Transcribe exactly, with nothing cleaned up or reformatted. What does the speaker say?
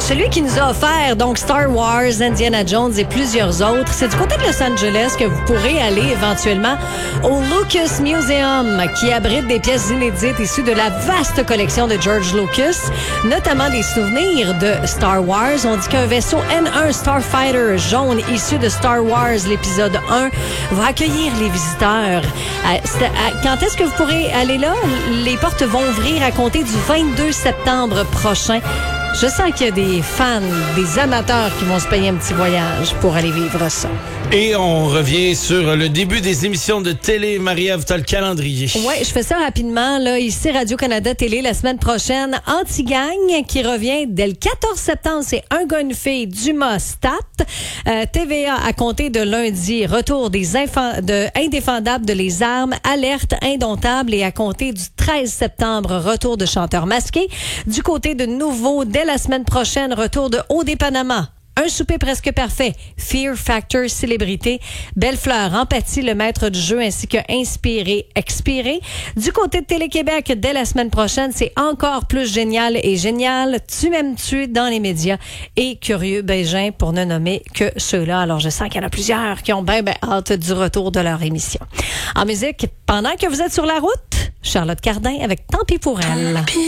Celui qui nous a offert donc Star Wars, Indiana Jones et plusieurs autres, c'est du côté de Los Angeles que vous pourrez aller éventuellement au Lucas Museum, qui abrite des pièces inédites issues de la vaste collection de George Lucas, notamment des souvenirs de Star Wars. On dit qu'un vaisseau N un Starfighter jaune issu de Star Wars, l'épisode un, va accueillir les visiteurs. Quand est-ce que vous pourrez aller là? Les portes vont ouvrir à compter du vingt-deux septembre prochain. Je sens qu'il y a des fans, des amateurs qui vont se payer un petit voyage pour aller vivre ça. Et on revient sur le début des émissions de télé. Marie-Ève, t'as le calendrier. Oui, je fais ça rapidement. Là, ici, Radio-Canada Télé, la semaine prochaine. Anti-Gang, qui revient dès le quatorze septembre. C'est Un gars, une fille, Dumas, Stat. Euh, T V A, à compter de lundi, retour des infan- de Indéfendables de les armes, Alerte indomptable. Et à compter du treize septembre, retour de Chanteurs masqués. Du côté de Nouveau, dès la semaine prochaine, retour de Haut des Panama. Un souper presque parfait, Fear Factor Célébrité, Belle-Fleur, Empathie, le maître du jeu, ainsi que Inspiré, Expiré. Du côté de Télé-Québec, dès la semaine prochaine, c'est encore plus génial et génial. Tu m'aimes-tu dans les médias et Curieux Bégin, pour ne nommer que ceux-là. Alors, je sens qu'il y en a plusieurs qui ont bien, bien hâte du retour de leur émission. En musique, pendant que vous êtes sur la route, Charlotte Cardin avec Tant pis pour elle.